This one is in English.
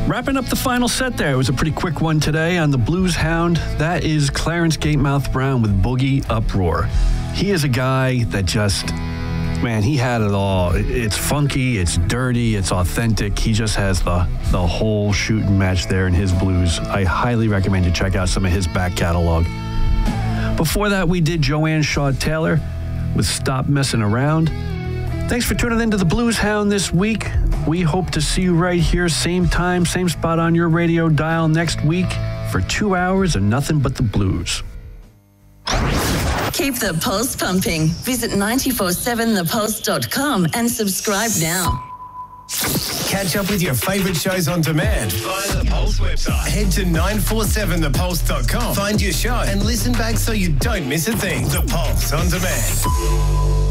Wrapping up the final set there. It was a pretty quick one today on the Blues Hound. That is Clarence Gatemouth Brown with Boogie Uproar. He is a guy that just, man, he had it all. It's funky, it's dirty, it's authentic. He just has the whole shooting match there in his blues. I highly recommend you check out some of his back catalog. Before that, we did Joanne Shaw Taylor with Stop Messing Around. Thanks for tuning into the Blues Hound this week. We hope to see you right here, same time, same spot on your radio dial next week for 2 hours of nothing but the blues. Keep the pulse pumping. Visit 947thepulse.com and subscribe now. Catch up with your favourite shows on demand via the Pulse website. Head to 947thepulse.com. Find your show and listen back so you don't miss a thing. The Pulse on demand.